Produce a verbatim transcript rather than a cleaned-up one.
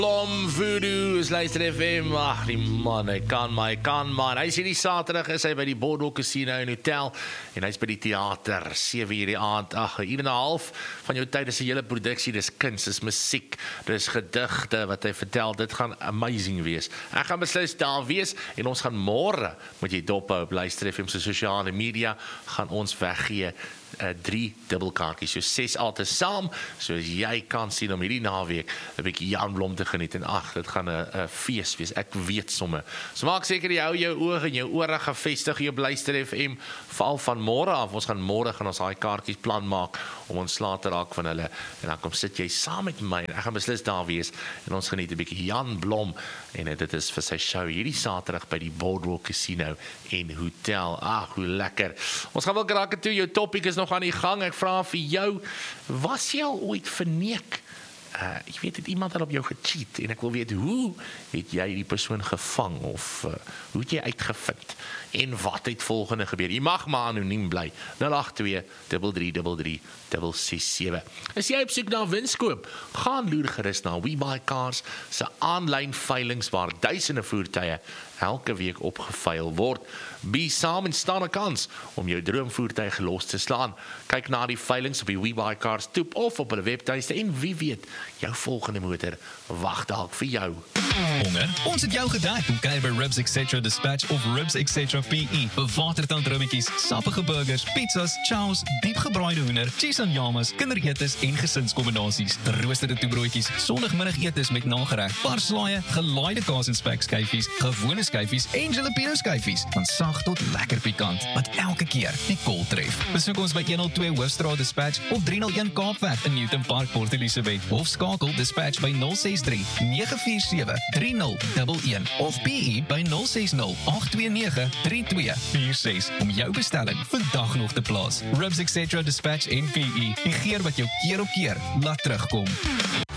Blom, Voodoo, is luister F M, ach die man, hy kan maar, hy kan maar, hy is hierdie Saterdag, is hy by die Boardwalk Casino en Hotel, en hy is by die theater, sewe uur die aand, ach, een en een half van jou tyd, is die hele produksie, dis kuns, dis musiek, dis gedigte, wat hy vertel, dit gaan amazing wees, ek gaan beslis daar wees, en ons gaan môre, moet jy dop hou op luister F M, so sosiale media, gaan ons weggee, Uh, drie dubbelkaartjies, so ses altyd saam, so as jy kan sien om hierdie naweek, 'n bietjie Jan Blom te geniet, en ag, dit gaan 'n fees wees, ek weet somme, so maak seker jy hou jou oog en jou ore gevestig, jou luister F M, veral van môre af, ons gaan môre gaan ons daai kaartjies plan maak, om ontslae te raak van hulle, en dan kom sit jy saam met my, en ek gaan beslis daar wees, en ons geniet 'n bietjie Jan Blom, en uh, dit is vir sy show, hierdie Saterdag by die Boardwalk Casino en Hotel, ag, hoe lekker, ons gaan wel kraak toe, jou topic is nog aan die gang, ek vra vir jou, was jy al ooit verneek? Uh, ek weet, het iemand al op jou gecheat, en ek wil weet, hoe het jy die persoon gevang, of uh, hoe het jy uitgevind, en wat het volgende gebeur? Jy mag maar anoniem bly, nul agt twee, drie drie drie drie, ses ses sewe. Is jy op soek na winskoop? Gaan loer gerus na WeBuyCars, se aanlyn veilings waar duisende voertuie elke week opgeveil word. Be saam en staan 'n kans om jou droomvoertuig los te slaan. Kyk na die veilings op die WeBuyCars toep of op hulle webtuiste en wie weet, jou volgende motor wag dalk vir jou. Honger? Ons het jou gedek. Kom kyk by Ribs et cetera Dispatch of Ribs et cetera P E. Bewatertand rummetjies, sappige burgers, pizzas, chows, diepgebraaide hoender, cheese en yamas, kinderetes en gesinskombinasies, geroosterde toebroodjies, sondagmiddagetes met nagereg, parslaaie, gelaaide kaas en spekskyfies, gewone skyfies en jalapeno skyfies, van sag tot lekker pikant, wat elke keer die kol tref. Besoek ons by honderdtwee Hoofstraat Dispatch of driehonderd een Kaapweg in Newton Park, Port Elizabeth, of skakel Dispatch by nul ses drie, nege vier sewe, drie nul een een of P E by nul ses nul, agt twee nege, drie twee vier ses om jou bestelling vandag nog te plaas. Ribs et cetera Dispatch en P E, die geur wat jou keer op keer laat terugkom.